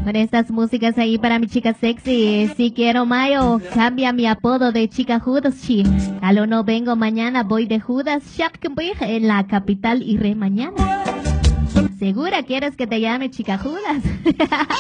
Con estas músicas ahí para mi chica sexy. Si quiero mayo, cambia mi apodo de chica Judas, chi. Calo no vengo mañana, voy de Judas. En la capital iré mañana. ¿Segura quieres que te llame chica Judas?